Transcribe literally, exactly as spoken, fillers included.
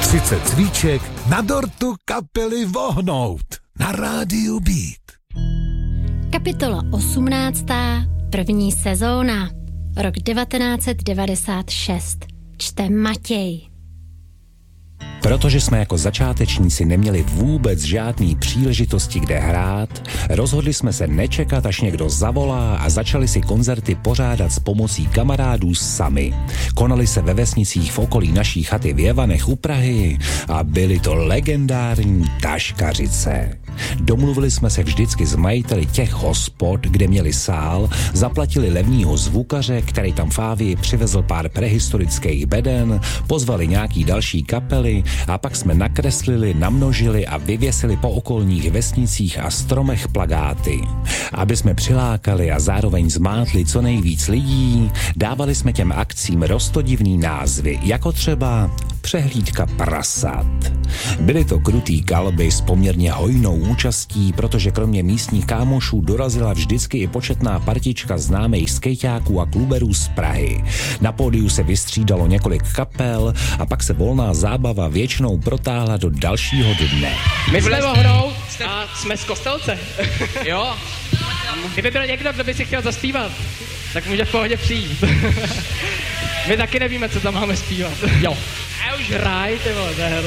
třicet svíček na dortu kapely Vohnout na rádiu Beat. Kapitola osmnáctá. První sezóna. Rok devatenáct set devadesát šest. Čte Matěj. Protože jsme jako začátečníci neměli vůbec žádný příležitosti kde hrát, rozhodli jsme se nečekat, až někdo zavolá a začali si koncerty pořádat s pomocí kamarádů sami. Konaly se ve vesnicích v okolí naší chaty v Jevanech u Prahy a byly to legendární taškařice. Domluvili jsme se vždycky s majiteli těch hospod, kde měli sál, zaplatili levního zvukaře, který tam v Ávii přivezl pár prehistorických beden, pozvali nějaký další kapely a pak jsme nakreslili, namnožili a vyvěsili po okolních vesnicích a stromech plakáty. Aby jsme přilákali a zároveň zmátli co nejvíc lidí, dávali jsme těm akcím roztodivný názvy, jako třeba Přehlídka prasat. Byly to krutý kalby s poměrně hojnou účastí, protože kromě místních kámošů dorazila vždycky i početná partička známých skejťáků a kluberů z Prahy. Na pódiu se vystřídalo několik kapel a pak se volná zábava většinou protáhla do dalšího dne. My jsme Vohnout a jsme z Kostelce. Jo. Kdyby byl někdo, kdo by si chtěl zaspívat, tak může v pohodě přijít. My taky nevíme, co tam máme zpívat. Jo. A už hraj, ty vole, to je